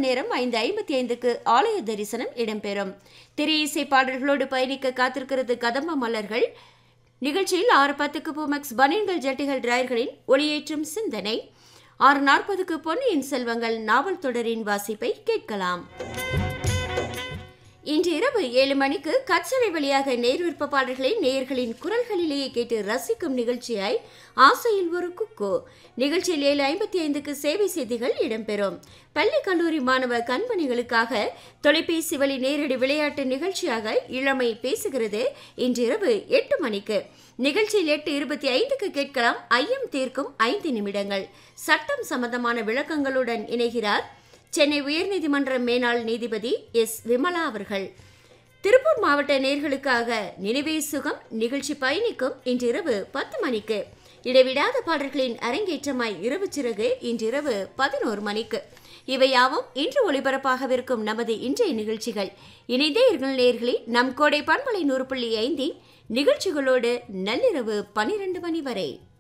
பாடல் நேரம் 5:55க்கு ஆலய தரிசனம் இடம்பெறும். திரை இசை பாடல்களோடு பயணிக்க காத்திருக்கிறது கதம்ப மலர்கள். நிகழ்ச்சியில் 6:10க்கு பூமெக்ஸ் பனியன்கள் ஜட்டிகள் டிராயர்களின் ஒளியேற்றும் சிந்தனை, 6:40க்கு பொன்னியின் செல்வங்கள் நாவல் தொடரின் வாசிப்பை கேட்கலாம். இன்று இரவு 7 மணிக்கு கச்சரை வழியாக நேர்விற்ப பாடல்களை நேயர்களின் குரல்களிலேயே கேட்டு ரசிக்கும் நிகழ்ச்சியாய் ஆசையில் ஒரு குக்கு. நிகழ்ச்சியில் 7:55க்கு சேவை செய்திகள் இடம்பெறும். பள்ளி கல்லூரி மாணவ கண்மணிகளுக்காக தொலைபேசி வழி நேரடி விளையாட்டு நிகழ்ச்சியாக இளமை பேசுகிறது. இன்று இரவு 8 மணிக்கு நிகழ்ச்சியில் 8:25க்கு கேட்கலாம் ஐயம் தீர்க்கும் 5 நிமிடங்கள். சட்டம் சம்பந்தமான விளக்கங்களுடன் இணைகிறார் சென்னை உயர்நீதிமன்ற மேனாள் நீதிபதி எஸ் விமலா அவர்கள். திருப்பூர் மாவட்ட நேயர்களுக்காக நினைவே சுகம் நிகழ்ச்சி பயணிக்கும். இன்று இரவு 10 மணிக்கு இடைவிடாத பாடல்களின் அரங்கேற்றமாய் இரவு சிறகு இன்றிரவு 11 மணிக்கு. இவையாவும் இன்று ஒளிபரப்பாகவிருக்கும் நமது இன்றைய நிகழ்ச்சிகள். இணைந்தே இருங்கள் நேயர்களே. நம் கோடை பண்பலை 100.5 நிகழ்ச்சிகளோடு நள்ளிரவு 12 மணி வரை.